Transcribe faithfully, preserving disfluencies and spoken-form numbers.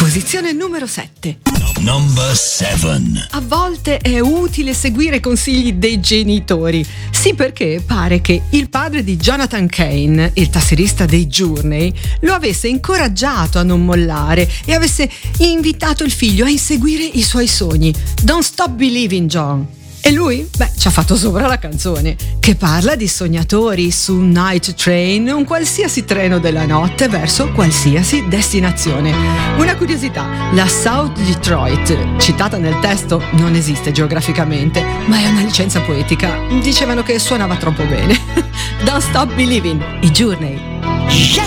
Posizione numero sette. Number seven. A volte è utile seguire i consigli dei genitori. Sì, perché pare che il padre di Jonathan Cain, il tastierista dei Journey, lo avesse incoraggiato a non mollare e avesse invitato il figlio a inseguire i suoi sogni. Don't stop believing, John. E lui? Beh, ci ha fatto sopra la canzone, che parla di sognatori su un night train, un qualsiasi treno della notte verso qualsiasi destinazione. Una curiosità, la South Detroit, citata nel testo, non esiste geograficamente, ma è una licenza poetica. Dicevano che suonava troppo bene. Don't stop believing, i Journey. Yes!